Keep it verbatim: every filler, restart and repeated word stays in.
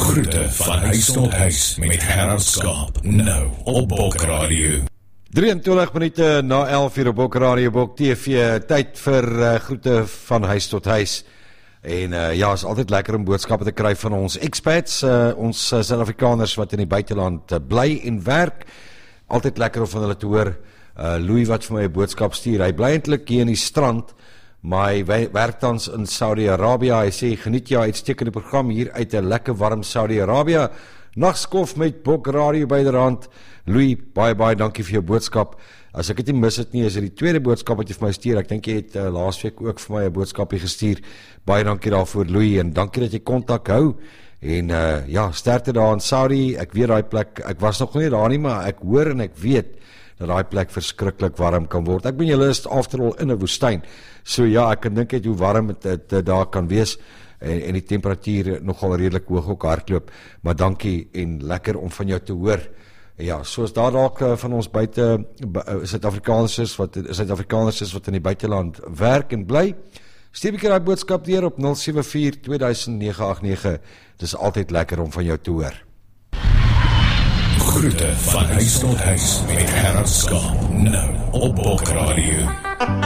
Groete van huis tot huis met Gerard Skaap, nou op Bok Radio. drieëntwintig minute na elf uur op Bok Radio, Bok T V, tyd vir uh, groete van huis tot huis. En uh, ja, is altyd lekker om boodskappe te kry van ons expats, uh, ons uh, Suid-Afrikaners wat in die buiteland uh, bly en werk. Altyd lekker om van hulle te hoor. Uh, Louis wat vir my 'n boodskap stuur, hy bly eintlik hier in die strand, maar hy werk tans in Saudi-Arabië. Hy sê, geniet jou uitstekende program hier uit 'n lekker warm Saudi-Arabië. Nagskof met Bok Radio byderhand. Louis, baie baie dankie vir jou boodskap. As ek dit nie mis het nie, is dit die tweede boodskap wat jy vir my stuur. Ek dink jy het uh, laasweek ook vir my 'n boodskapie gestuur. Baie dankie daarvoor, Louis, en dankie dat jy kontak hou. En uh, ja, sterkte daar in Saudi. Ek weet daai plek, ek was nog nie daar nie, maar ek hoor en ek weet dat daai plek verskriklik warm kan word. Ek ben julle is after all in 'n woestyn. So ja, ek kan dink uit hoe warm dit, dit daar kan wees. En, en die temperatuur nogal redelik hoog ook hardloop. Maar dankie en lekker om van jou te hoor. Ja, soos daar dalk uh, van ons buite Suid-Afrikaners is wat Suid-Afrikaners is wat in die buiteland werk en bly. Stuur 'n bietjie daai boodskap deur op nul sewe vier twee duisend nege agt nege. Dis altyd lekker om van jou te hoor. Groete van huis tot huis met Gerard Skaap, nou op Bok Radio.